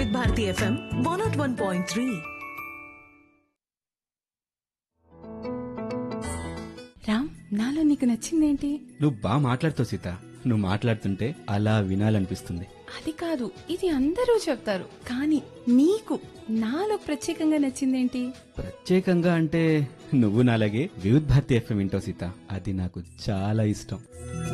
వివిధ భారతి ఎఫ్ఎం 101.3. రామ్, నాలో నీకు నచ్చిందేంటి? నువ్వు బాగా మాట్లాడుతావు సీత. నువ్వు మాట్లాడుతుంటే అలా వినాలనిపిస్తుంది. అది కాదు, ఇది అందరూ చెప్తారు, కానీ నీకు నాలో ప్రత్యేకంగా నచ్చిందేంటి? ప్రత్యేకంగా అంటే నువ్వు నాలాగే వివిధ భారతి ఎఫ్ఎం వింటావు సీత. అది నాకు చాలా ఇష్టం.